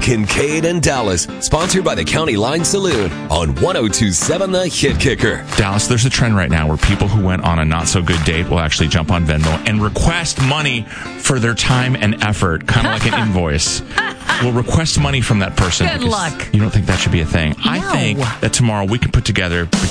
Kincaid and Dallas, sponsored by the County Line Saloon on 102.7 The Hit Kicker. Dallas, there's a trend right now where people who went on a not-so-good date will actually jump on Venmo and request money for their time and effort, kind of like an invoice. We'll request money from that person. Good luck. You don't think that should be a thing? No. I think that tomorrow we can put together,